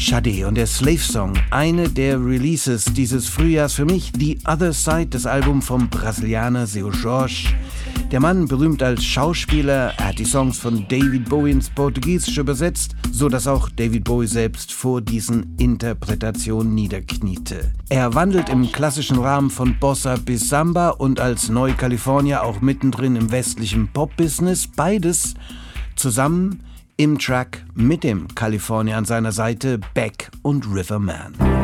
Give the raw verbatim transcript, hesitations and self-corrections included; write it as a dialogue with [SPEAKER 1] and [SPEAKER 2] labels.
[SPEAKER 1] Sade und der Slave Song, eine der Releases dieses Frühjahrs für mich, The Other Side, das Album vom Brasilianer Seu Jorge. Der Mann, berühmt als Schauspieler, er hat die Songs von David Bowie ins Portugiesische übersetzt, so dass auch David Bowie selbst vor diesen Interpretationen niederkniete. Er wandelt im klassischen Rahmen von Bossa bis Samba und als Neukalifornier auch mittendrin im westlichen Pop-Business, beides zusammen im Track mit dem Kalifornier an seiner Seite, Beck und Riverman.